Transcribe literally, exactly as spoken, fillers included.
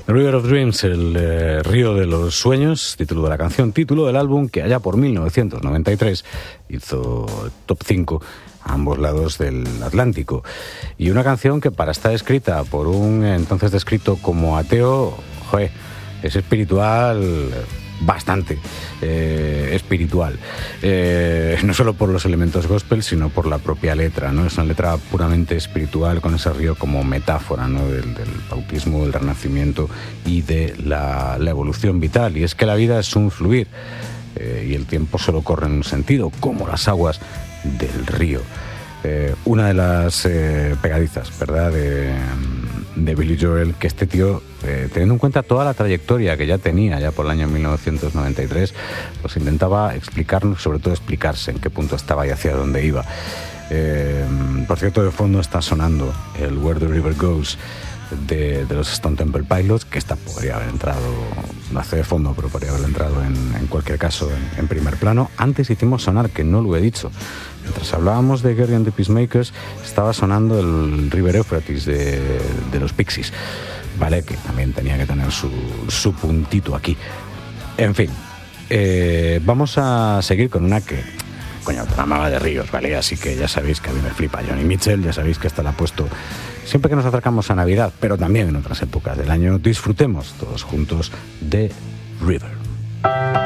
The River of Dreams, el eh, río de los sueños, título de la canción, título del álbum que allá por mil novecientos noventa y tres hizo top cinco a ambos lados del Atlántico. Y una canción que, para estar escrita por un entonces descrito como ateo, joder, es espiritual, bastante eh, espiritual, eh, no solo por los elementos gospel, sino por la propia letra, ¿no? Es una letra puramente espiritual, con ese río como metáfora, ¿no? del, del bautismo, del renacimiento y de la, la evolución vital. Y es que la vida es un fluir, eh, y el tiempo solo corre en un sentido, como las aguas del río. Eh, una de las eh, pegadizas, ¿verdad?, de, de Billy Joel, que este tío, eh, teniendo en cuenta toda la trayectoria que ya tenía ya por el año mil novecientos noventa y tres, pues intentaba explicarnos, sobre todo explicarse en qué punto estaba y hacia dónde iba. Eh, por cierto, de fondo está sonando el Where the River Goes de, de los Stone Temple Pilots, que esta podría haber entrado, no hace de fondo, pero podría haber entrado en, en cualquier caso en, en primer plano. Antes hicimos sonar, que no lo he dicho, mientras hablábamos de Gary and the Peacemakers, estaba sonando el River Euphrates de, de los Pixies, ¿vale? Que también tenía que tener su, su puntito aquí. En fin, eh, vamos a seguir con una que, coño, tramaba de ríos, ¿vale? Así que ya sabéis que a mí me flipa Johnny Mitchell, ya sabéis que esta la ha puesto siempre que nos acercamos a Navidad, pero también en otras épocas del año. Disfrutemos todos juntos de River.